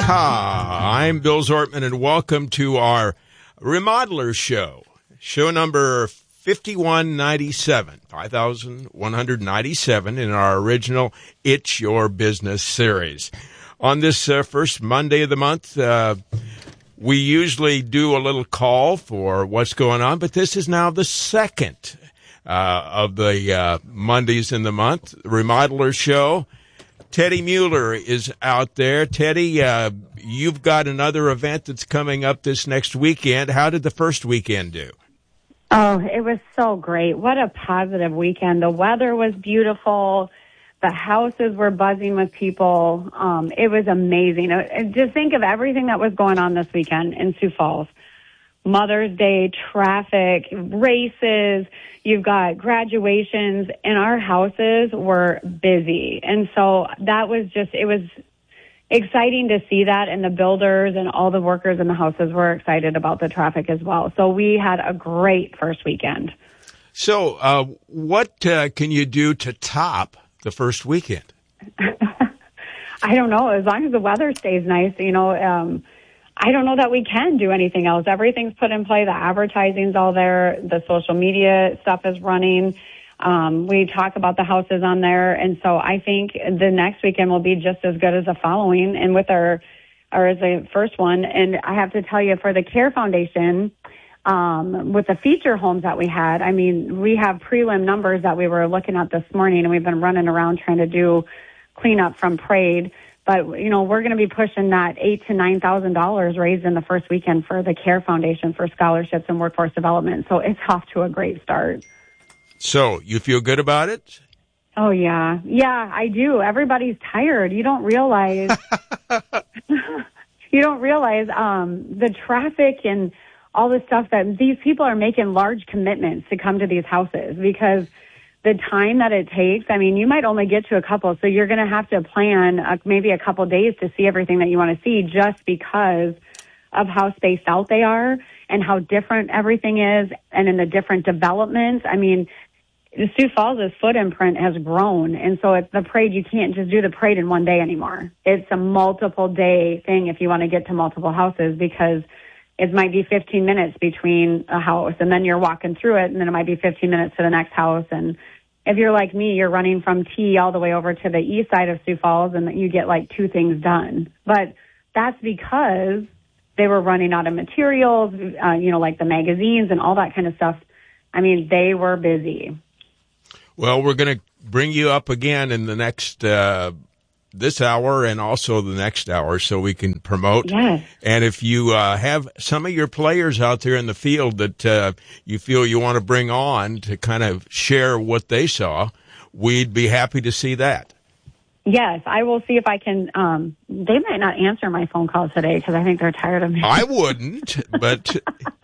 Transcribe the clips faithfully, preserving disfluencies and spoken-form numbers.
Yeehaw! I'm Bill Zortman, and welcome to our Remodeler Show, show number fifty-one ninety-seven, five thousand one hundred ninety-seven in our original It's Your Business series. On this uh, first Monday of the month, uh, we usually do a little call for what's going on, but this is now the second uh, of the uh, Mondays in the month, Remodeler Show. Teddy Mueller is out there. Teddy, uh, you've got another event that's coming up this next weekend. How did the first weekend do? Oh, it was so great. What a positive weekend. The weather was beautiful. The houses were buzzing with people. Um, it was amazing. Just think of everything that was going on this weekend in Sioux Falls. Mother's Day, traffic, races, you've got graduations, and our houses were busy. And so that was just, it was exciting to see that, and the builders and all the workers in the houses were excited about the traffic as well. So we had a great first weekend. So uh, what uh, can you do to top the first weekend? I don't know. As long as the weather stays nice, you know, um, I don't know that we can do anything else. Everything's put in play. The advertising's all there. The social media stuff is running. Um, we talk about the houses on there. And so I think the next weekend will be just as good as the following and with our, or as the first one. And I have to tell you, for the CARE Foundation, um, with the feature homes that we had, I mean, we have prelim numbers that we were looking at this morning, and we've been running around trying to do cleanup from Parade. But, you know, we're going to be pushing that eight to nine thousand dollars raised in the first weekend for the CARE Foundation for scholarships and workforce development. So it's off to a great start. So you feel good about it? Oh, yeah. Yeah, I do. Everybody's tired. You don't realize, you don't realize um, the traffic and all the stuff that these people are making large commitments to come to these houses, because the time that it takes, I mean, you might only get to a couple, so you're going to have to plan uh, maybe a couple days to see everything that you want to see, just because of how spaced out they are and how different everything is, and in the different developments. I mean, Sioux Falls' foot imprint has grown, and so it's the parade. You can't just do the parade in one day anymore. It's a multiple day thing if you want to get to multiple houses, because it might be fifteen minutes between a house, and then you're walking through it, and then it might be fifteen minutes to the next house. And if you're like me, you're running from T all the way over to the east side of Sioux Falls, and you get like two things done. But that's because they were running out of materials, uh, you know, like the magazines and all that kind of stuff. I mean, they were busy. Well, we're going to bring you up again in the next uh this hour and also the next hour, so we can promote. Yes. And if you uh, have some of your players out there in the field that uh, you feel you want to bring on to kind of share what they saw, we'd be happy to see that. Yes, I will see if I can. Um, they might not answer my phone calls today because I think they're tired of me. I wouldn't, but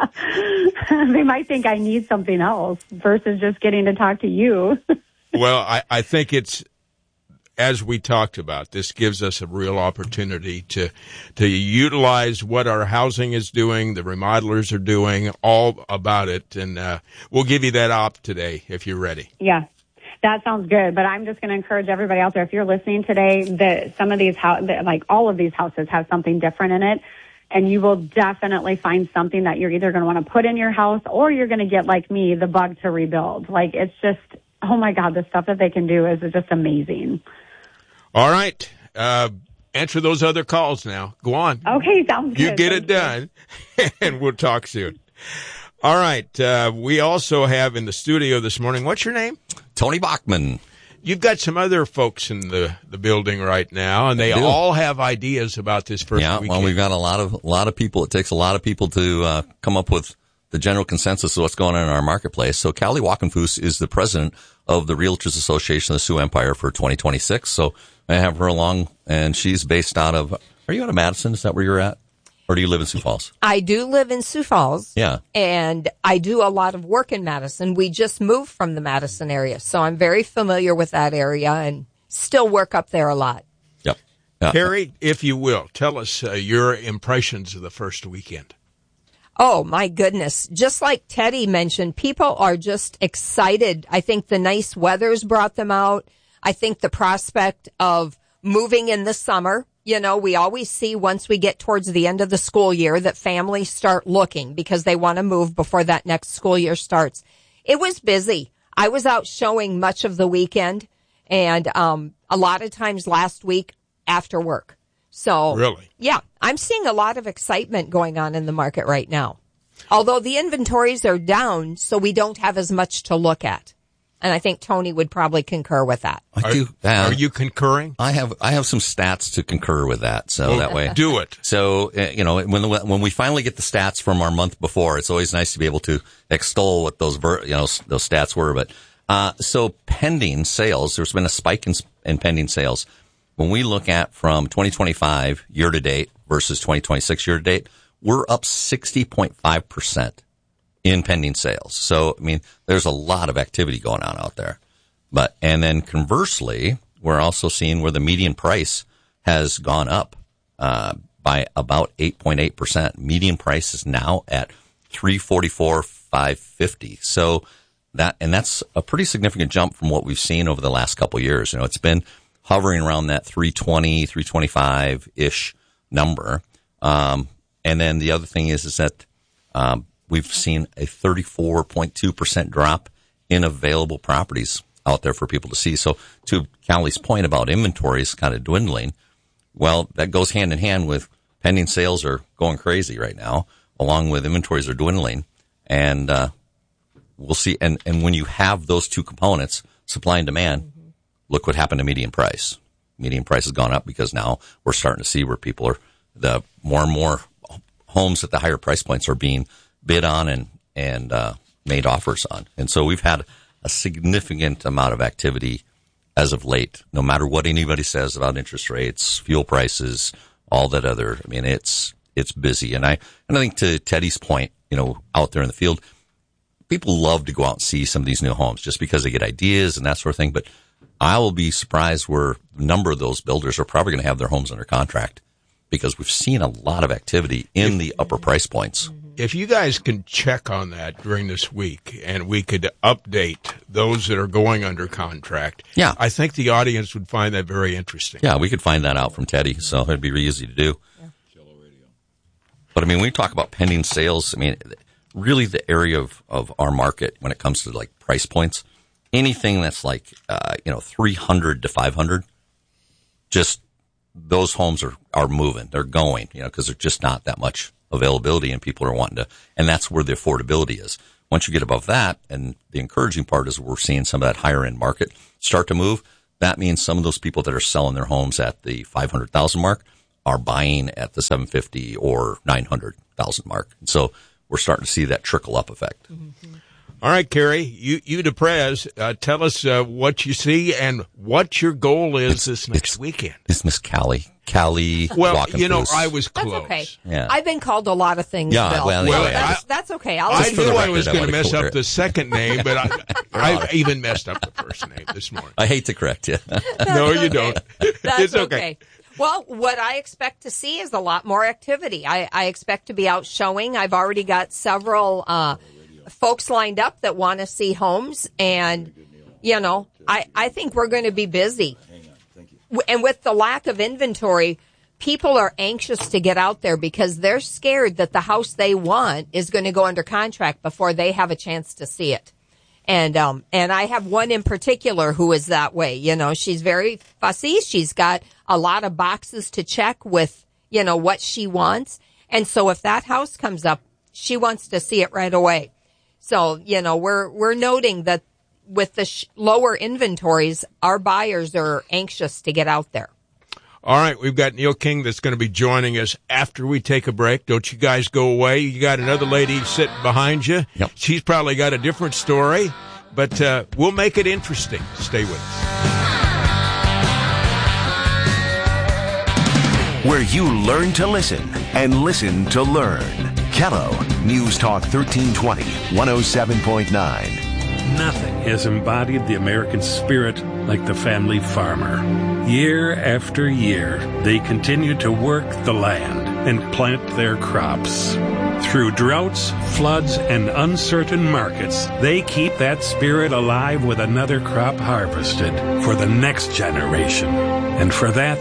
they might think I need something else versus just getting to talk to you. Well, I, I think it's, as we talked about, this gives us a real opportunity to to utilize what our housing is doing, the remodelers are doing, all about it. And uh, we'll give you that op today if you're ready. Yeah, that sounds good. But I'm just going to encourage everybody out there, if you're listening today, that some of these, ho- that, like all of these houses have something different in it. And you will definitely find something that you're either going to want to put in your house, or you're going to get, like me, the bug to rebuild. Like, it's just, oh my God, the stuff that they can do is just amazing. All right. Uh, answer those other calls now. Go on. Okay, sounds good. You get it done, and we'll talk soon. All right. Uh, we also have in the studio this morning, what's your name? Tony Bachman. You've got some other folks in the, the building right now, and they all have ideas about this first yeah, weekend. Well, we've got a lot of a lot of people. It takes a lot of people to uh, come up with the general consensus of what's going on in our marketplace. So Callie Walkenfuss is the president of the Realtors Association of the Sioux Empire for twenty twenty-six. So I have her along, and she's based out of, are you out of Madison? Is that where you're at? Or do you live in Sioux Falls? I do live in Sioux Falls. Yeah. And I do a lot of work in Madison. We just moved from the Madison area, so I'm very familiar with that area and still work up there a lot. Yep. Yeah. Carrie, if you will, tell us uh, your impressions of the first weekend. Oh, my goodness. Just like Teddy mentioned, people are just excited. I think the nice weather's brought them out. I think the prospect of moving in the summer you know, we always see once we get towards the end of the school year that families start looking because they want to move before that next school year starts. It was busy. I was out showing much of the weekend and um, a lot of times last week after work. So, really? Yeah, I'm seeing a lot of excitement going on in the market right now. Although the inventories are down, so we don't have as much to look at. And I think Tony would probably concur with that. I do. Are, uh, are you concurring? I have I have some stats to concur with that. So well, that way, do it. So uh, you know, when the, when we finally get the stats from our month before, it's always nice to be able to extol what those ver- you know those stats were. But uh, so pending sales, there's been a spike in, in pending sales. When we look at from twenty twenty-five year to date versus twenty twenty-six year to date, we're up sixty point five percent. In pending sales. So, I mean, there's a lot of activity going on out there. But, and then conversely, we're also seeing where the median price has gone up, uh, by about eight point eight percent. Median price is now at three forty-four five fifty. So that, and that's a pretty significant jump from what we've seen over the last couple of years. You know, it's been hovering around that three twenty, three twenty-five-ish number. Um, and then the other thing is, is that, um, we've seen a thirty-four point two percent drop in available properties out there for people to see. So to Callie's point about inventories kind of dwindling, well, that goes hand in hand with pending sales are going crazy right now, along with inventories are dwindling. And uh, we'll see. And, and when you have those two components, supply and demand, mm-hmm. look what happened to median price. Median price has gone up because now we're starting to see where people are, the more and more homes at the higher price points are being bid on and, and, uh, made offers on. And so we've had a significant amount of activity as of late, no matter what anybody says about interest rates, fuel prices, all that other, I mean, it's, it's busy. And I, and I think to Teddy's point, you know, out there in the field, people love to go out and see some of these new homes just because they get ideas and that sort of thing. But I will be surprised where a number of those builders are probably going to have their homes under contract because we've seen a lot of activity in the upper price points. If you guys can check on that during this week and we could update those that are going under contract, yeah. I think the audience would find that very interesting. Yeah, we could find that out from Teddy, so it'd be really easy to do. Yeah. But, I mean, when we talk about pending sales, I mean, really the area of, of our market when it comes to, like, price points, anything that's like, uh, you know, three hundred to five hundred, just those homes are, are moving. They're going, you know, because there's just not that much availability and people are wanting to, and that's where the affordability is. Once you get above that, and the encouraging part is we're seeing some of that higher end market start to move. That means some of those people that are selling their homes at the five hundred thousand mark are buying at the seven fifty or nine hundred thousand mark. And so we're starting to see that trickle up effect. Mm-hmm. All right, Carrie, you, you to Prez, uh, tell us uh, what you see and what your goal is it's, this next it's, weekend. It's Miss Callie. Callie. Well, you know, I was close. That's okay. Yeah. I've been called a lot of things, yeah, Bill. well, well anyway, that's, that's okay. I'll I knew I was going to mess up up the second name, but I, I even messed up the first name this morning. I hate to correct you. No, you don't. That's it's okay. okay. Well, what I expect to see is a lot more activity. I, I expect to be out showing. I've already got several uh, folks lined up that want to see homes, and, you know, I, I think we're going to be busy. And with the lack of inventory, people are anxious to get out there because they're scared that the house they want is going to go under contract before they have a chance to see it. And, um, and I have one in particular who is that way. You know, she's very fussy. She's got a lot of boxes to check with, you know, what she wants. And so if that house comes up, she wants to see it right away. So, you know, we're, we're noting that with the sh- lower inventories, our buyers are anxious to get out there. All right, we've got Neil King that's going to be joining us after we take a break. Don't you guys go away. You got another lady sitting behind you. Yep. She's probably got a different story, but uh, we'll make it interesting. Stay with us. Where you learn to listen and listen to learn. Kello, News Talk thirteen twenty, one oh seven point nine. Nothing has embodied the American spirit like the family farmer. Year after year, they continue to work the land and plant their crops. Through droughts, floods, and uncertain markets, they keep that spirit alive with another crop harvested for the next generation. And for that,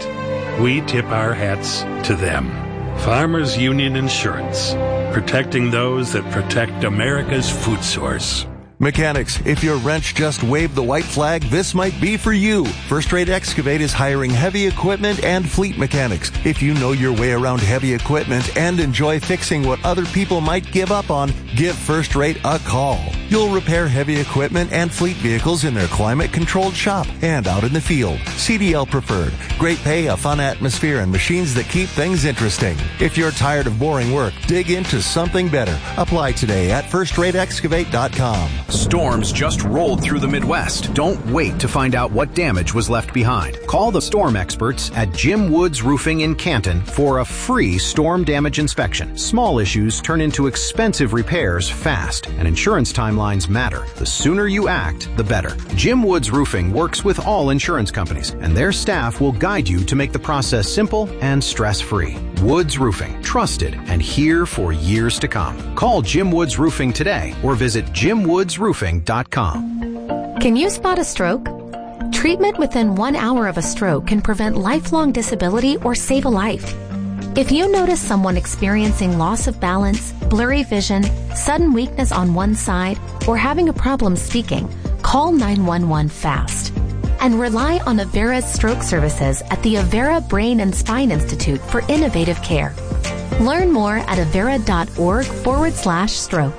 we tip our hats to them. Farmers Union Insurance, protecting those that protect America's food source. Mechanics, if your wrench just waved the white flag, this might be for you. First Rate Excavate is hiring heavy equipment and fleet mechanics. If you know your way around heavy equipment and enjoy fixing what other people might give up on, give First Rate a call. You'll repair heavy equipment and fleet vehicles in their climate-controlled shop and out in the field. C D L preferred. Great pay, a fun atmosphere, and machines that keep things interesting. If you're tired of boring work, dig into something better. Apply today at first rate excavate dot com. Storms just rolled through the Midwest. Don't wait to find out what damage was left behind. Call the storm experts at Jim Woods Roofing in Canton for a free storm damage inspection. Small issues turn into expensive repairs fast, and insurance timelines matter. The sooner you act, the better. Jim Woods Roofing works with all insurance companies, and their staff will guide you to make the process simple and stress-free. Woods Roofing, trusted and here for years to come. Call Jim Woods Roofing today or visit jim woods roofing dot com. Can you spot a stroke? Treatment within one hour of a stroke can prevent lifelong disability or save a life. If you notice someone experiencing loss of balance, blurry vision, sudden weakness on one side, or having a problem speaking, call nine one one fast. And rely on Avera's stroke services at the Avera Brain and Spine Institute for innovative care. Learn more at avera.org forward slash stroke.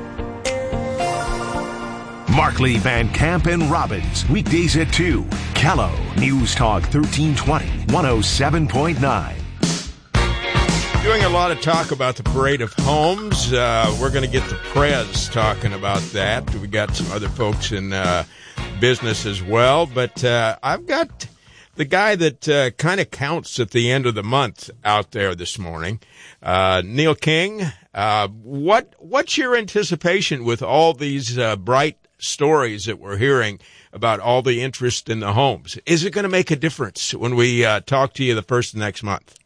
Markley, Van Camp, and Robbins. Weekdays at two. Callow, News Talk thirteen twenty, one oh seven point nine. Doing a lot of talk about the Parade of Homes. Uh, we're going to get the Prez talking about that. We got some other folks in uh, business as well. But uh, I've got the guy that uh, kind of counts at the end of the month out there this morning, uh, Neil King. Uh, what what's your anticipation with all these uh, bright stories that we're hearing about all the interest in the homes? Is it going to make a difference when we uh, talk to you the first of next month?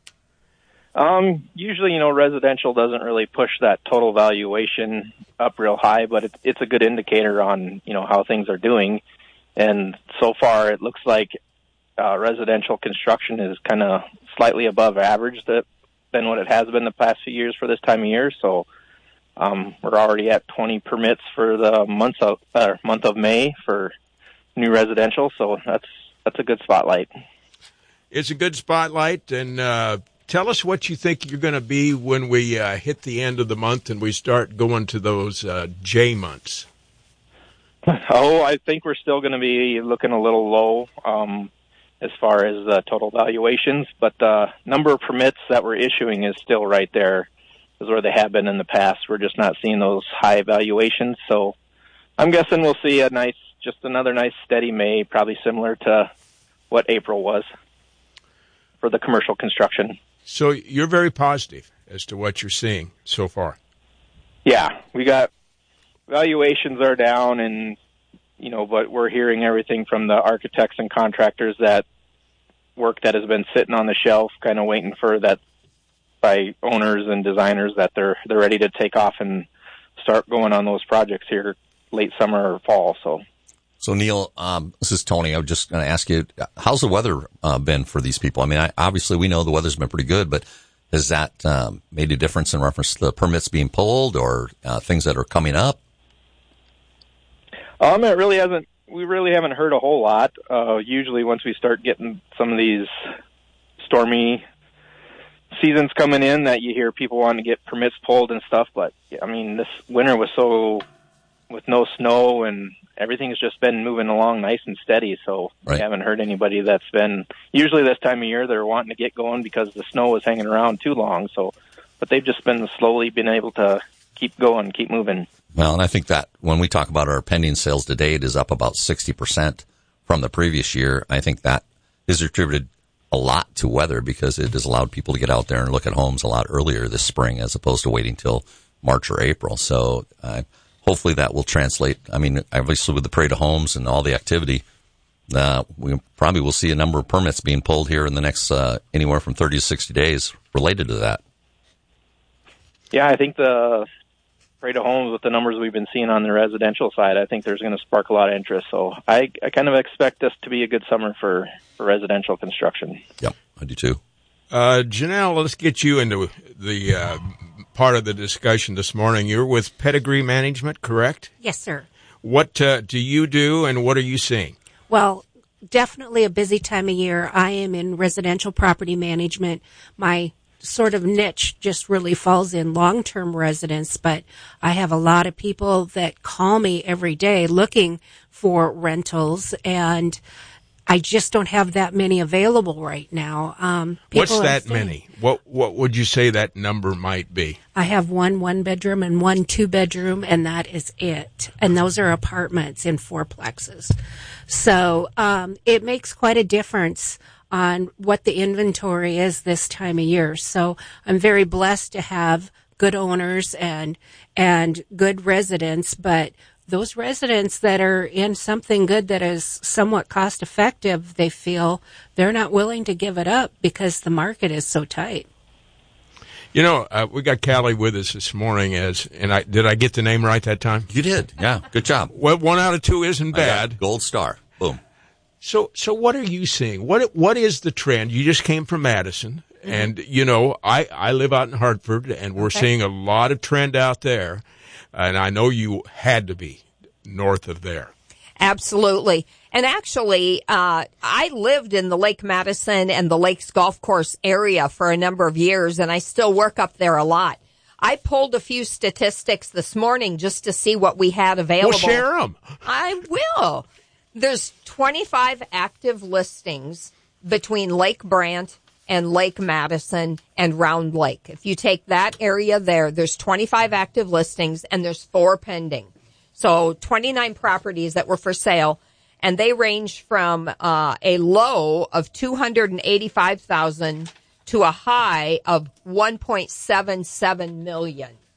Um, usually, you know, residential doesn't really push that total valuation up real high, but it's, it's a good indicator on, you know, how things are doing. And so far, it looks like uh, residential construction is kind of slightly above average that, than what it has been the past few years for this time of year. So um, we're already at twenty permits for the month of uh, month of May for new residential. So that's that's a good spotlight. It's a good spotlight, and uh, tell us what you think you're going to be when we uh, hit the end of the month and we start going to those uh, J months. Oh, I think we're still going to be looking a little low um, as far as uh, total valuations, but the number of permits that we're issuing is still right there as where they have been in the past. We're just not seeing those high valuations, so I'm guessing we'll see a nice, just another nice steady May, probably similar to what April was for the commercial construction. So you're very positive as to what you're seeing so far. Yeah, we got valuations are down, and you know, but we're hearing everything from the architects and contractors that work that has been sitting on the shelf, kind of waiting for that by owners and designers that they're they're ready to take off and start going on those projects here late summer or fall. So. So, Neil, um, this is Tony. I was just going to ask you, how's the weather uh, been for these people? I mean, I, obviously we know the weather's been pretty good, but has that um, made a difference in reference to the permits being pulled or uh, things that are coming up? Um, it really hasn't. We really haven't heard a whole lot. Uh, usually, once we start getting some of these stormy seasons coming in, that you hear people wanting to get permits pulled and stuff. But I mean, this winter was so with no snow and everything's just been moving along nice and steady. So right. We haven't heard anybody that's been. Usually, this time of year, they're wanting to get going because the snow was hanging around too long. So, but they've just been slowly been able to keep going, keep moving. Well, and I think that when we talk about our pending sales to date is up about sixty percent from the previous year. I think that is attributed a lot to weather because it has allowed people to get out there and look at homes a lot earlier this spring as opposed to waiting till March or April. So uh, hopefully that will translate. I mean, obviously with the Parade of Homes and all the activity, uh, we probably will see a number of permits being pulled here in the next uh, anywhere from thirty to sixty days related to that. Yeah, I think the Parade of Homes, with the numbers we've been seeing on the residential side, I think there's going to spark a lot of interest. So I, I kind of expect this to be a good summer for, for residential construction. Yep. I do too. Uh, Janelle, let's get you into the uh, part of the discussion this morning. You're with Pedigree Management, correct? Yes, sir. What uh, do you do, and what are you seeing? Well, definitely a busy time of year. I am in residential property management. My sort of niche just really falls in long-term residence, but I have a lot of people that call me every day looking for rentals, and I just don't have that many available right now. Um, What's that many? What What would you say that number might be? I have one one-bedroom and one two-bedroom, and that is it. And those are apartments in fourplexes. So um, it makes quite a difference on what the inventory is this time of year. So I'm very blessed to have good owners and and good residents, but those residents that are in something good that is somewhat cost effective, they feel they're not willing to give it up because the market is so tight. You know, uh, we got Callie with us this morning, as and I did I get the name right that time? You did, yeah. Good job. Well, one out of two isn't bad. Gold star. Boom. So, so what are you seeing? What What is the trend? You just came from Madison, mm-hmm. and you know, I I live out in Hartford, and we're okay. seeing a lot of trend out there. And I know you had to be north of there. Absolutely. And actually, uh, I lived in the Lake Madison and the Lakes Golf Course area for a number of years, and I still work up there a lot. I pulled a few statistics this morning just to see what we had available. Well, share them. I will. There's twenty-five active listings between Lake Brant and Lake Madison and Round Lake. If you take that area there, there's twenty-five active listings and there's four pending. So twenty-nine properties that were for sale, and they range from uh, a low of two hundred eighty-five thousand dollars to a high of one point seven seven million dollars.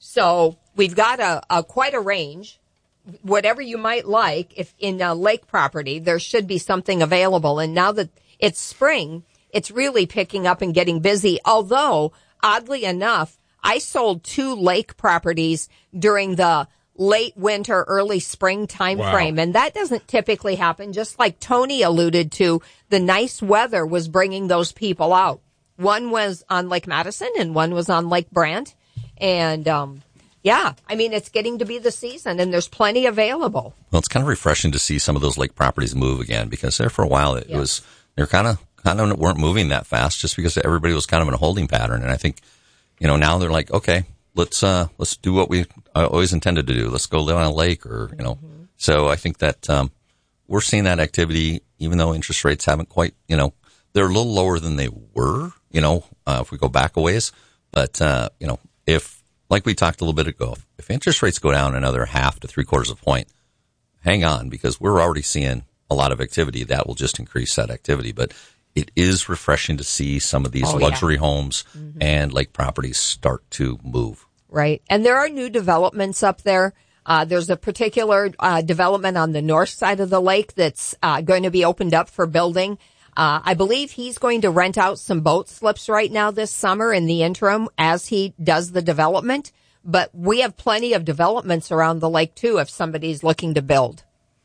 So we've got a, a quite a range. Whatever you might like, if in a lake property, there should be something available. And now that it's spring, it's really picking up and getting busy. Although, oddly enough, I sold two lake properties during the late winter, early spring time wow. frame. And that doesn't typically happen. Just like Tony alluded to, the nice weather was bringing those people out. One was on Lake Madison and one was on Lake Brant. And, um, yeah, I mean, it's getting to be the season and there's plenty available. Well, it's kind of refreshing to see some of those lake properties move again, because there for a while it yes. was, they're kind of, kind of weren't moving that fast just because everybody was kind of in a holding pattern. And I think, you know, now they're like, okay, let's, uh, let's do what we always intended to do. Let's go live on a lake, or, you know, mm-hmm. so I think that, um, we're seeing that activity, even though interest rates haven't quite, you know, they're a little lower than they were, you know, uh, if we go back a ways. But, uh, you know, if, like we talked a little bit ago, if interest rates go down another half to three quarters of a point, hang on, because we're already seeing a lot of activity that will just increase that activity. But it is refreshing to see some of these oh, luxury yeah. homes mm-hmm. and lake properties start to move. Right. And there are new developments up there. Uh, there's a particular uh, development on the north side of the lake that's uh, going to be opened up for building. Uh, I believe he's going to rent out some boat slips right now this summer in the interim as he does the development. But we have plenty of developments around the lake, too, if somebody's looking to build.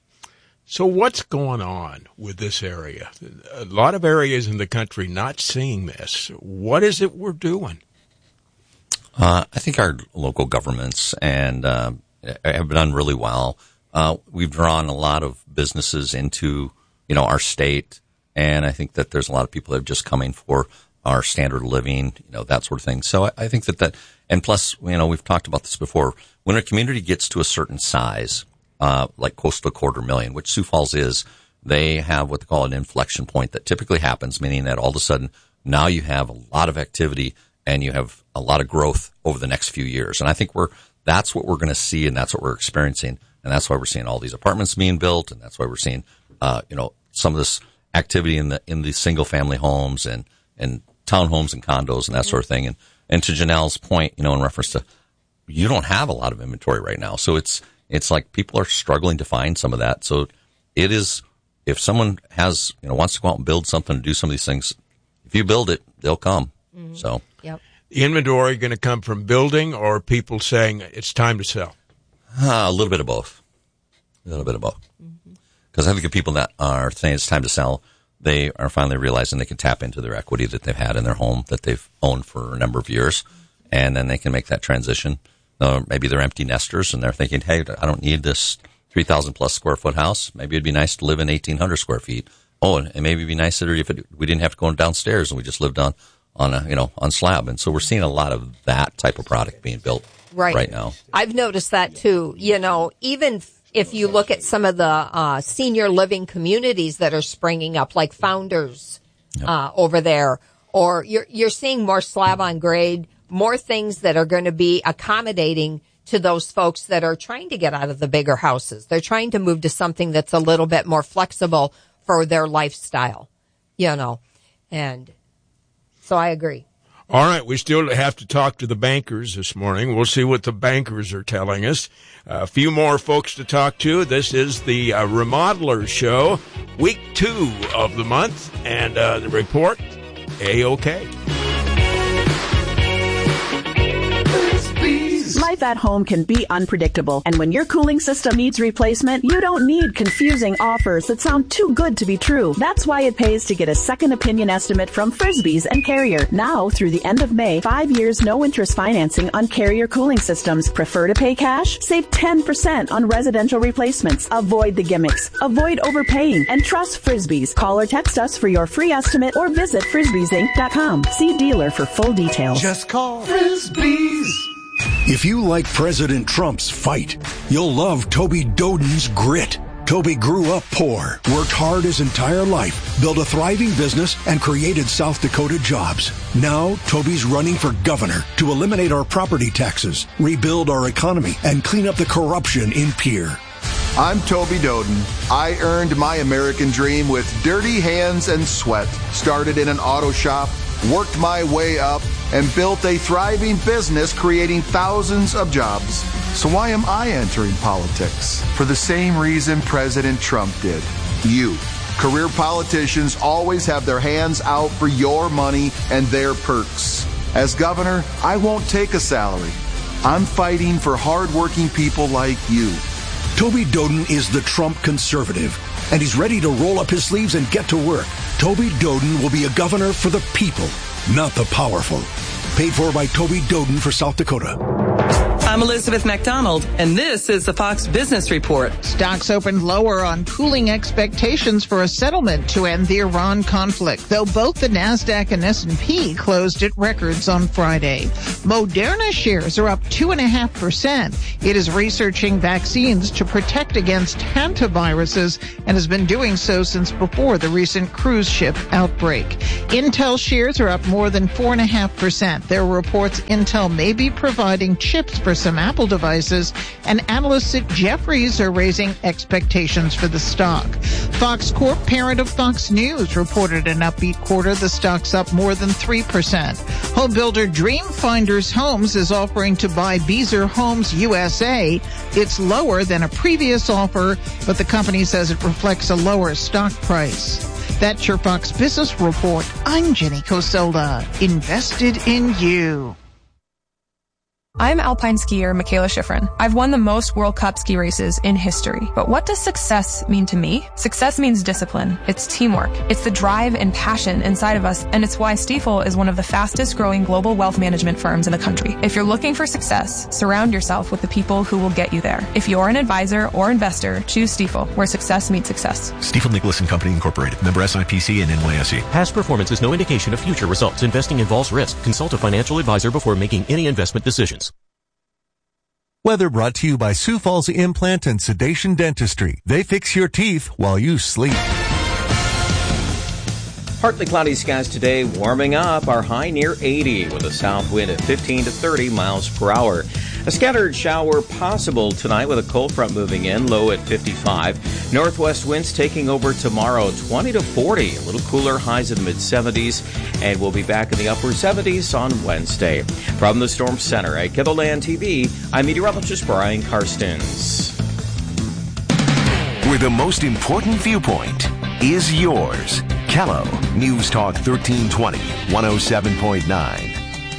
So what's going on with this area? A lot of areas in the country not seeing this. What is it we're doing? Uh, I think our local governments and uh, have done really well. Uh, we've drawn a lot of businesses into, you know, our state. And I think that there's a lot of people that are just coming for our standard of living, you know, that sort of thing. So I, I think that that, and plus, you know, we've talked about this before. When a community gets to a certain size, uh, like close to a quarter million, which Sioux Falls is, they have what they call an inflection point that typically happens, meaning that all of a sudden now you have a lot of activity and you have a lot of growth over the next few years. And I think we're, that's what we're going to see, and that's what we're experiencing. And that's why we're seeing all these apartments being built, and that's why we're seeing, uh, you know, some of this activity in the in the single family homes and and townhomes and condos and that sort of thing. And and to Janelle's point, you know, in reference to, you don't have a lot of inventory right now, so it's it's like people are struggling to find some of that. So it is, if someone has, you know, wants to go out and build something and do some of these things, if you build it, they'll come. Mm-hmm. So yep. The inventory going to come from building or people saying it's time to sell? Uh, a little bit of both. A little bit of both. Mm-hmm. Because I think the people that are saying it's time to sell, they are finally realizing they can tap into their equity that they've had in their home that they've owned for a number of years, and then they can make that transition. Uh, maybe they're empty nesters, and they're thinking, hey, I don't need this three thousand plus square foot house. Maybe it'd be nice to live in eighteen hundred square feet. Oh, and maybe it'd be nicer if it, we didn't have to go downstairs and we just lived on, on a, you know, on slab. And so we're seeing a lot of that type of product being built right, right now. I've noticed that too. You know, even if you look at some of the uh, senior living communities that are springing up, like Founders yep. uh, over there, or you're you're seeing more slab on grade, more things that are going to be accommodating to those folks that are trying to get out of the bigger houses. They're trying to move to something that's a little bit more flexible for their lifestyle, you know, and so I agree. All right, we still have to talk to the bankers this morning. We'll see what the bankers are telling us. Uh, a few more folks to talk to. This is the uh, Remodeler Show, week two of the month, and uh, the report, A-OK. Life at home can be unpredictable, and when your cooling system needs replacement, you don't need confusing offers that sound too good to be true. That's why it pays to get a second opinion estimate from Frisbee's and Carrier. Now, through the end of May, five years no interest financing on Carrier cooling systems. Prefer to pay cash? Save ten percent on residential replacements. Avoid the gimmicks. Avoid overpaying, and trust Frisbee's. Call or text us for your free estimate or visit frisbees inc dot com. See dealer for full details. Just call Frisbee's. If you like President Trump's fight, you'll love Toby Doden's grit. Toby grew up poor, worked hard his entire life, built a thriving business, and created South Dakota jobs. Now, Toby's running for governor to eliminate our property taxes, rebuild our economy, and clean up the corruption in Pierre. I'm Toby Doden. I earned my American dream with dirty hands and sweat. Started in an auto shop, worked my way up, and built a thriving business creating thousands of jobs. So why am I entering politics? For the same reason President Trump did. You. Career politicians always have their hands out for your money and their perks. As governor, I won't take a salary. I'm fighting for hardworking people like you. Toby Doden is the Trump conservative, and he's ready to roll up his sleeves and get to work. Toby Doden will be a governor for the people, not the powerful. Paid for by Toby Doden for South Dakota. I'm Elizabeth McDonald, and this is the Fox Business Report. Stocks opened lower on cooling expectations for a settlement to end the Iran conflict, though both the NASDAQ and S and P closed at records on Friday. Moderna shares are up two point five percent. It is researching vaccines to protect against hantaviruses and has been doing so since before the recent cruise ship outbreak. Intel shares are up more than four point five percent. There are reports Intel may be providing chips for some Apple devices, and analysts at Jefferies are raising expectations for the stock. Fox Corp, parent of Fox News, reported an upbeat quarter. The stock's up more than three percent. Home builder Dream Finders Homes is offering to buy Beazer Homes U S A. It's lower than a previous offer, but the company says it reflects a lower stock price. That's your Fox Business Report. I'm Jenny Coselda. Invested in you. I'm alpine skier Michaela Schifrin. I've won the most World Cup ski races in history. But what does success mean to me? Success means discipline. It's teamwork. It's the drive and passion inside of us, and it's why Stifel is one of the fastest growing global wealth management firms in the country. If you're looking for success, surround yourself with the people who will get you there. If you're an advisor or investor, choose Stifel, where success meets success. Stifel Nicholas and Company Incorporated. Member S I P C and N Y S E. Past performance is no indication of future results. Investing involves risk. Consult a financial advisor before making any investment decisions. Weather brought to you by Sioux Falls Implant and Sedation Dentistry. They fix your teeth while you sleep. Partly cloudy skies today, warming up. Our high near eighty with a south wind at fifteen to thirty miles per hour. A scattered shower possible tonight with a cold front moving in, low at fifty-five. Northwest winds taking over tomorrow, twenty to forty. A little cooler, highs in the mid-seventies. And we'll be back in the upper seventies on Wednesday. From the Storm Center at KETHLAND T V, I'm meteorologist Brian Karstens. Where the most important viewpoint is yours. Kello News Talk thirteen twenty, one oh seven point nine.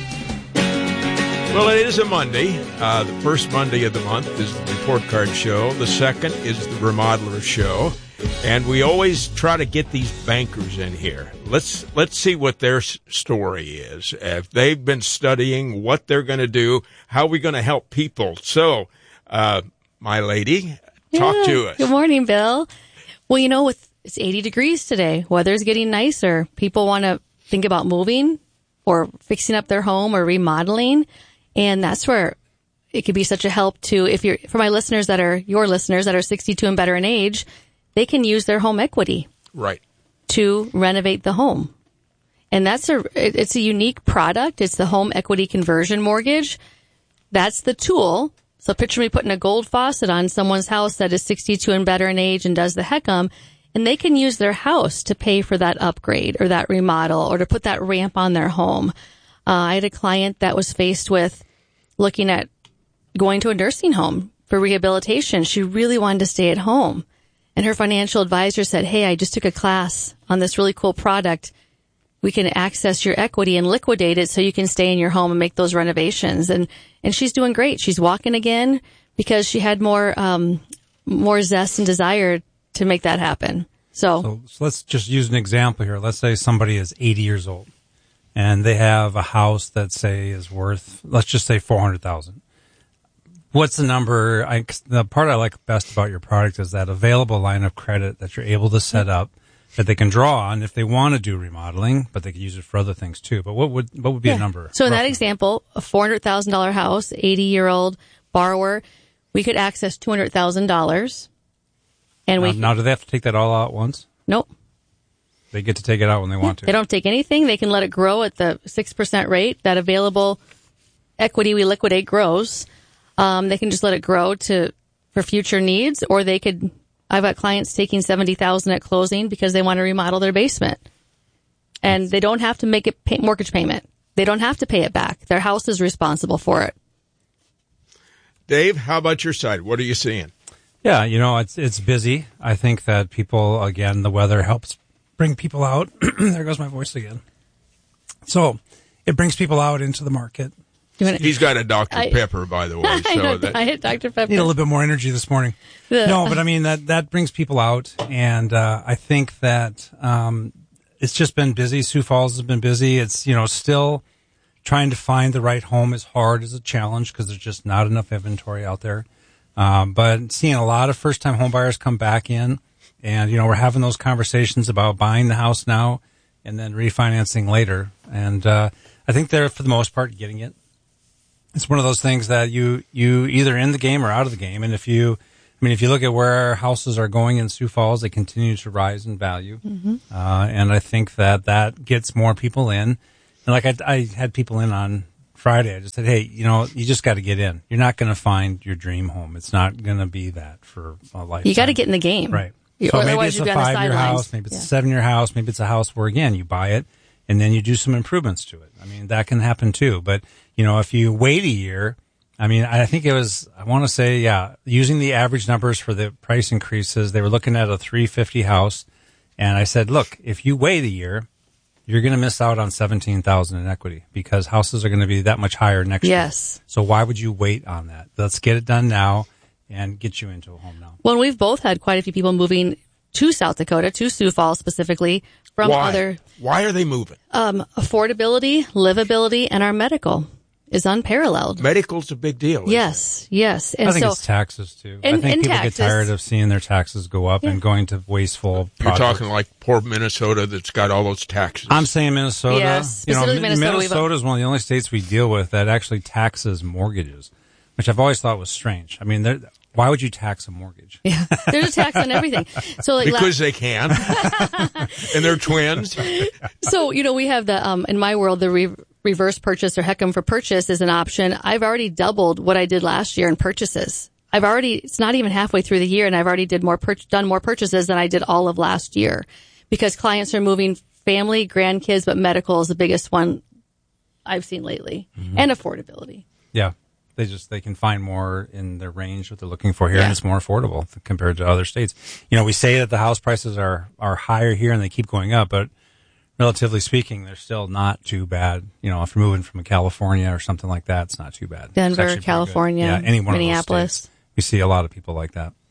Well, it is a Monday. Uh, the first Monday of the month is the Report Card Show. The second is the Remodeler Show. And we always try to get these bankers in here. Let's let's see what their s- story is. If they've been studying what they're going to do, how we're going to help people. So, uh, my lady, talk Yeah. to us. Good morning, Bill. Well, you know, with it's eighty degrees today. Weather's getting nicer. People want to think about moving or fixing up their home or remodeling, and that's where it could be such a help to, if you're, for my listeners that are your listeners that are sixty-two and better in age, they can use their home equity Right. to renovate the home. And that's a, it- it's a unique product. It's the home equity conversion mortgage. That's the tool. So picture me putting a gold faucet on someone's house that is sixty-two and better in age and does the HECM, and they can use their house to pay for that upgrade or that remodel or to put that ramp on their home. Uh, I had a client that was faced with looking at going to a nursing home for rehabilitation. She really wanted to stay at home. And her financial advisor said, hey, I just took a class on this really cool product. We can access your equity and liquidate it so you can stay in your home and make those renovations. And, and she's doing great. She's walking again because she had more, um, more zest and desire to make that happen. So, So, so let's just use an example here. Let's say somebody is eighty years old and they have a house that say is worth, let's just say four hundred thousand dollars. What's the number? I, the part I like best about your product is that available line of credit that you're able to set up that they can draw on if they want to do remodeling, but they can use it for other things too. But what would what would be yeah. a number? So in that roughly? example, a four hundred thousand dollars house, eighty year old borrower, we could access two hundred thousand dollars. And now, we, now, do they have to take that all out at once? nope. They get to take it out when they want to. They don't take anything. They can let it grow at the six percent rate. That available equity we liquidate grows. Um, they can just let it grow to for future needs, or they could. I've got clients taking seventy thousand at closing because they want to remodel their basement, and they don't have to make a pay, mortgage payment. They don't have to pay it back. Their house is responsible for it. Dave, how about your side? What are you seeing? Yeah, you know, it's it's busy. I think that people, again, the weather helps bring people out. There goes my voice again. So it brings people out into the market. He's got a Doctor I- Pepper, by the way. I So know, that, I hit Doctor Pepper. Need a little bit more energy this morning. Yeah. No, but I mean, that, that brings people out. And uh, I think that um, it's just been busy. Sioux Falls has been busy. It's, you know, still trying to find the right home is hard, is a challenge because there's just not enough inventory out there. Um, but seeing a lot of first-time home buyers come back in, and, you know, we're having those conversations about buying the house now and then refinancing later. And uh, I think they're, for the most part, getting it. It's one of those things that you, you either in the game or out of the game. And if you, I mean, if you look at where houses are going in Sioux Falls, they continue to rise in value. Mhm. Uh, and I think that that gets more people in. And like I, I had people in on Friday. I just said, hey, you know, you just got to get in. You're not going to find your dream home. It's not going to be that for a lifetime. You got to get in the game, Right. You- So or maybe otherwise it's you'll a be on the five-year sidelines. house, maybe it's Yeah. a seven-year house, maybe it's a house where, again, you buy it and then you do some improvements to it. I mean, that can happen too. But, you know, if you wait a year, I mean, I think it was, I want to say, yeah, using the average numbers for the price increases, they were looking at a three fifty house. And I said, look, if you wait a year, you're going to miss out on seventeen thousand in equity because houses are going to be that much higher next year. Yes. So why would you wait on that? Let's get it done now and get you into a home now. Well, we've both had quite a few people moving to South Dakota, to Sioux Falls specifically, from why? other Why are they moving? um, affordability, livability, and our medical is unparalleled. Medical's a big deal. isn't Yes, yes. And I think so, it's taxes too. And- I think and people taxes. get tired of seeing their taxes go up Yeah. and going to wasteful it? You're projects. talking like poor Minnesota that's got all those taxes. I'm saying Minnesota. Yes, you know, specifically Mi- Minnesota, we've- Minnesota is one of the only states we deal with that actually taxes mortgages, which I've always thought was strange. I mean, there- why would you tax a mortgage? yeah, there's a tax on everything. So, like, because they can. And they're twins. so you know, we have the um, in my world the re- reverse purchase or HECM for purchase is an option. I've already doubled what I did last year in purchases. I've already it's not even halfway through the year, and I've already did more pur- done more purchases than I did all of last year because clients are moving family, grandkids, but medical is the biggest one I've seen lately, Mm-hmm. and affordability. Yeah. They just, they can find more in their range what they're looking for here, Yeah. and it's more affordable compared to other states. You know, we say that the house prices are, are higher here and they keep going up, but relatively speaking, they're still not too bad. You know, if you're moving from California or something like that, it's not too bad. It's Denver, actually pretty good. California, yeah, any one Minneapolis. Of those states. We see a lot of people like that.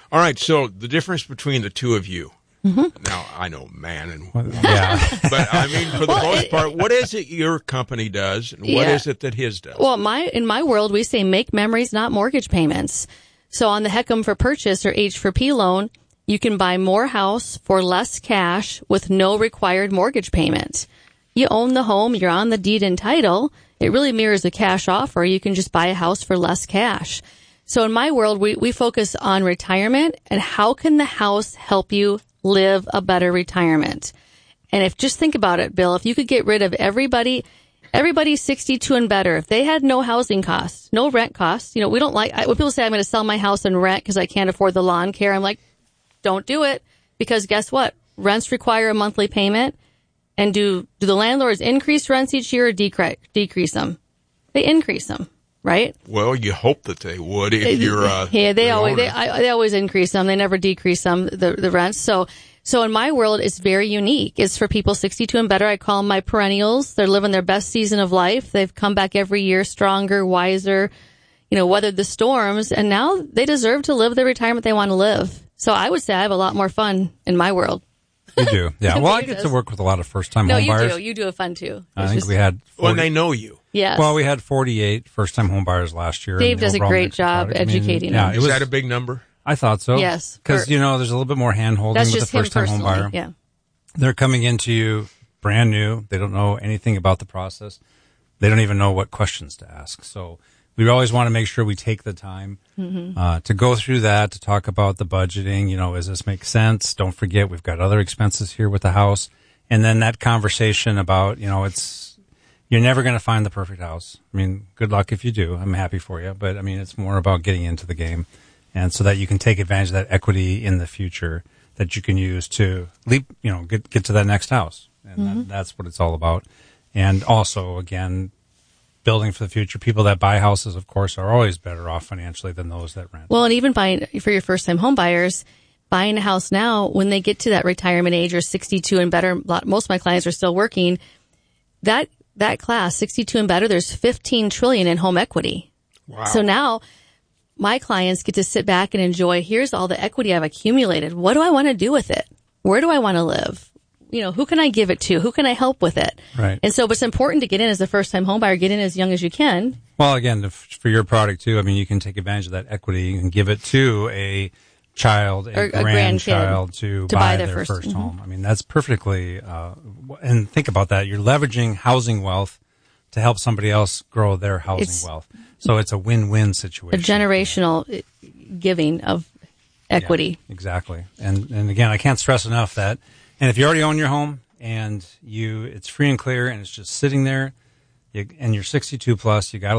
All right, so the difference between the two of you. Mm-hmm. Now, I know man and woman, yeah. but I mean, for the Well, most it- part, what is it your company does, and what Yeah. is it that his does? Well, my in my world, we say make memories, not mortgage payments. So on the Heckam for Purchase or H four P loan, you can buy more house for less cash with no required mortgage payment. You own the home, you're on the deed and title. It really mirrors a cash offer. You can just buy a house for less cash. So in my world, we, we focus on retirement and how can the house help you live a better retirement. And if just think about it, Bill, if you could get rid of everybody, everybody sixty-two and better, if they had no housing costs, no rent costs, you know, we don't like, I, when people say I'm going to sell my house and rent because I can't afford the lawn care, I'm like, don't do it, because guess what? Rents require a monthly payment. And do, do the landlords increase rents each year or decrease, decrease them? They increase them, right? Well, you hope that they would if you're uh, yeah, they the always owner. they, I, they always increase them. They never decrease them, the the rents. So so in my world, it's very unique. It's for people sixty-two and better. I call them my perennials. They're living their best season of life. They've come back every year stronger, wiser, you know, weathered the storms, and now they deserve to live the retirement they want to live. So I would say I have a lot more fun in my world. You do, yeah. Well, I He get does. to work with a lot of first-time No, home you buyers. do. You do have fun too. I It's think just- we had forty, When they know you. Yes. Well, we had forty-eight first-time home buyers last year. Dave in the does a overall great mix of job products. I mean, educating yeah, them. it Is was, that a big number? I thought so. Yes, Because, for- you know, there's a little bit more hand-holding That's with just the him first-time home personally. buyer. Yeah. They're coming into you brand new. They don't know anything about the process. They don't even know what questions to ask. So we always want to make sure we take the time Mhm. uh, to go through that, to talk about the budgeting. You know, does this make sense? Don't forget, we've got other expenses here with the house. And then that conversation about, you know, it's, you're never going to find the perfect house. I mean, good luck if you do. I'm happy for you. But I mean, it's more about getting into the game. And so that you can take advantage of that equity in the future that you can use to leap, you know, get, get to that next house. And Mhm. that, that's what it's all about. And also, again, building for the future. People that buy houses, of course, are always better off financially than those that rent. Well, and even buying for your first time home buyers, buying a house now, when they get to that retirement age or sixty-two and better, a lot- most of my clients are still working. That, that class, sixty-two and better, there's fifteen trillion in home equity. Wow. So now my clients get to sit back and enjoy, here's all the equity I've accumulated. What do I want to do with it? Where do I want to live? You know, who can I give it to? Who can I help with it? Right. And so it's important to get in as a first time home buyer, get in as young as you can. Well, again, if, for your product too, I mean, you can take advantage of that equity and give it to a child, a, Or a grandchild grandkid to, to buy, buy their their first- first, mhm. home. I mean, that's perfectly, uh, and think about that. You're leveraging housing wealth to help somebody else grow their housing It's- wealth. So it's a win-win A situation. generational uh, giving of equity. Exactly. And, and again, I can't stress enough that, and if you already own your home and you, it's free and clear and it's just sitting there, you, and you're sixty-two plus, you got to